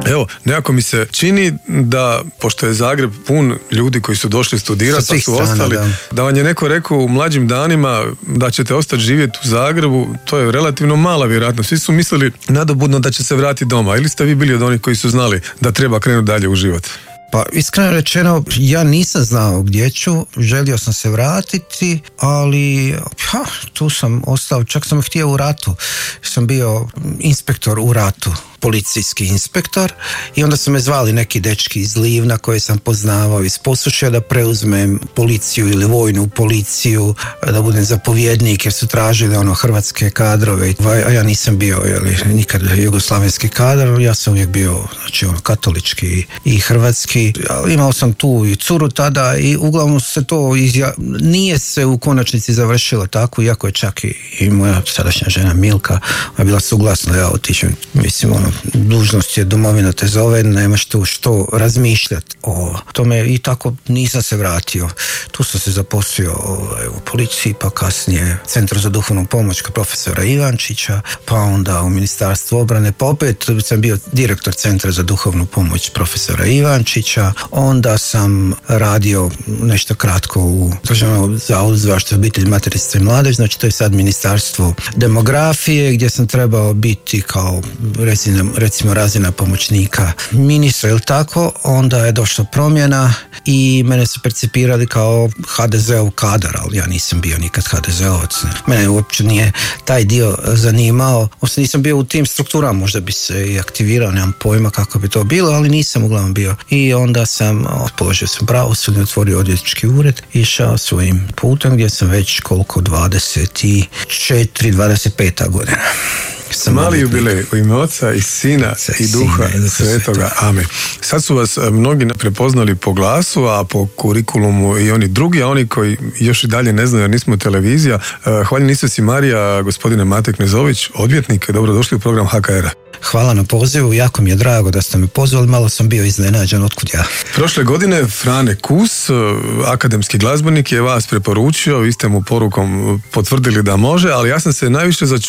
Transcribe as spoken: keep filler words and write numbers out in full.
Evo, nekako mi se čini da, pošto je Zagreb pun ljudi koji su došli studirati, pa su strana, ostali, da. da vam je neko rekao u mlađim danima da ćete ostati živjeti u Zagrebu, to je relativno mala vjerojatnost. Svi su mislili nadobudno da će se vratiti doma, ili ste vi bili od onih koji su znali da treba krenuti dalje u život? Pa iskreno rečeno, ja nisam znao gdje ću, želio sam se vratiti, ali ha, tu sam ostao, čak sam htio u ratu, sam bio inspektor u ratu, policijski inspektor, i onda su me zvali neki dečki iz Livna koje sam poznavao iz Posušja da preuzmem policiju ili vojnu policiju, da budem zapovjednik, jer su tražili ono hrvatske kadrove, a ja nisam bio jeli, nikad jugoslavenski kadar, ja sam uvijek bio znači, ono, katolički i hrvatski, ali imao sam tu i curu tada i uglavnom se to izja... nije se u konačnici završilo tako, iako je čak i, i moja sadašnja žena Milka je bila suglasna da ja otišem, mislim ono, dužnost je, domovina te zove, nemaš tu što razmišljati o tome, i tako nisam se vratio. Tu sam se zaposlio ovaj, u policiji, pa kasnije Centru za duhovnu pomoć kod profesora Ivančića, pa onda u Ministarstvu obrane, pa opet sam bio direktor Centra za duhovnu pomoć profesora Ivančića, onda sam radio nešto kratko u Državnom zavodu za zaštitu obitelji, materinstva i mladež, znači to je sad Ministarstvo demografije, gdje sam trebao biti kao recimo, recimo razina pomoćnika ministra ili tako, onda je došla promjena i mene su percipirali kao ha de zeo kadar, ali ja nisam bio nikad ha de zeovac. Mene uopće nije taj dio zanimao, osim nisam bio u tim strukturama, možda bi se i aktivirao, nemam pojma kako bi to bilo, ali nisam uglavnom bio. I onda sam, položio sam pravosudni, otvorio odvjetnički ured, išao svojim putem gdje sam već koliko, dvadeset četiri dvadeset pet godina. Sam mali jubilej u ime Oca i Sina i Duha Svetoga. Amen. Sad su vas mnogi prepoznali po glasu, a po kurikulumu i oni drugi, a oni koji još i dalje ne znaju jer nismo televizija. Hvaljeni Isus i Marija, gospodine Mate Knezović, odvjetnik, dobrodošli u program ha ka er a. Hvala na pozivu, jako mi je drago da ste me pozvali, malo sam bio iznenađen otkud ja. Prošle godine Frane Kus, akademski glazbenik, je vas preporučio, vi ste mu porukom potvrdili da može, ali ja sam se najviše začudio